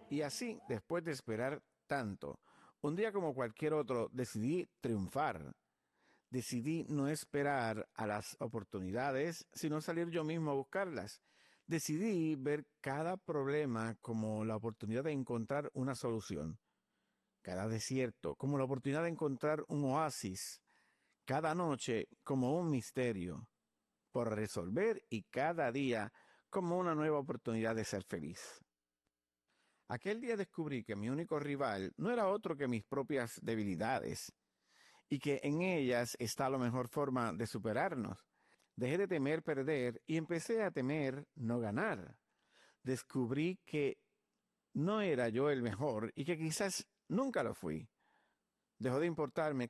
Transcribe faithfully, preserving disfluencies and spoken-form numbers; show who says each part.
Speaker 1: Y así, después de esperar tanto, un día como cualquier otro, decidí triunfar. Decidí no esperar a las oportunidades, sino salir yo mismo a buscarlas. Decidí ver cada problema como la oportunidad de encontrar una solución, cada desierto como la oportunidad de encontrar un oasis, cada noche como un misterio por resolver y cada día como una nueva oportunidad de ser feliz. Aquel día descubrí que mi único rival no era otro que mis propias debilidades y que en ellas está la mejor forma de superarnos. Dejé de temer perder y empecé a temer no ganar. Descubrí que no era yo el mejor y que quizás nunca lo fui. Dejó de importarme